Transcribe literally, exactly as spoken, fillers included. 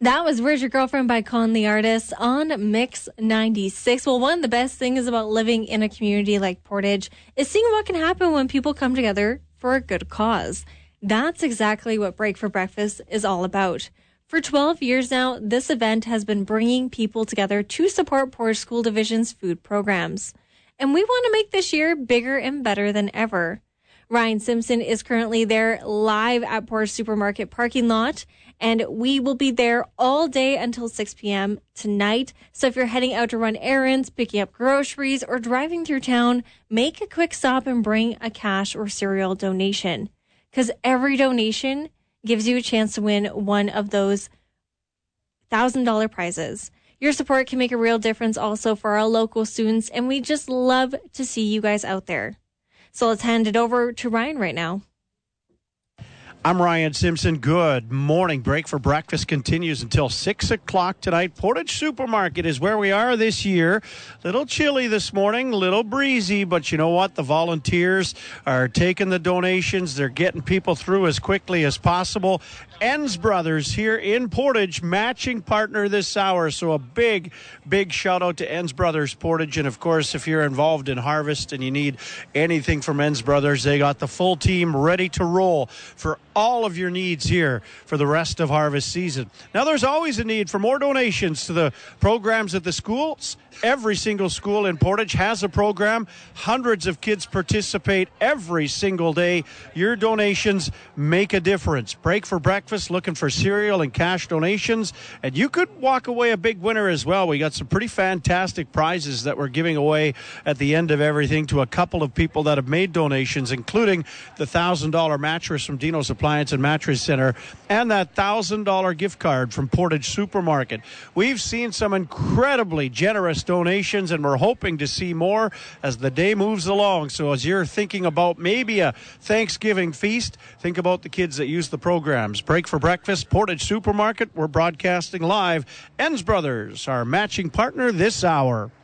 That was Where's Your Girlfriend by Con the Artist on Mix ninety-six. Well, one of the best things about living in a community like Portage is seeing what can happen when people come together for a good cause. That's exactly what Break for Breakfast is all about. For twelve years now, this event has been bringing people together to support Portage School Division's food programs. And we want to make this year bigger and better than ever. Ryan Simpson is currently there live at Portage Supermarket parking lot, and we will be there all day until six p.m. tonight. So if you're heading out to run errands, picking up groceries, or driving through town, make a quick stop and bring a cash or cereal donation, because every donation gives you a chance to win one of those one thousand dollars prizes. Your support can make a real difference also for our local students, and we just love to see you guys out there. So let's hand it over to Ryan right now. I'm Ryan Simpson. Good morning. Break for Breakfast continues until six o'clock tonight. Portage Supermarket is where we are this year. Little chilly this morning, little breezy, but you know what? The volunteers are taking the donations. They're getting people through as quickly as possible. Enns Brothers here in Portage, matching partner this hour. So a big, big shout out to Enns Brothers Portage. And of course, if you're involved in harvest and you need anything from Enns Brothers, they got the full team ready to roll for all of your needs here for the rest of harvest season. Now, there's always a need for more donations to the programs at the schools. Every single school in Portage has a program. Hundreds of kids participate every single day. Your donations make a difference. Break for Breakfast, looking for cereal and cash donations. And you could walk away a big winner as well. We got some pretty fantastic prizes that we're giving away at the end of everything to a couple of people that have made donations, including the one thousand dollars mattress from Dino's Appliance and Mattress Center and that one thousand dollars gift card from Portage Supermarket. We've seen some incredibly generous donations, and we're hoping to see more as the day moves along. So as you're thinking about maybe a Thanksgiving feast, think about the kids that use the programs. Break for Breakfast, Portage Supermarket. We're broadcasting live. Enns Brothers, our matching partner this hour.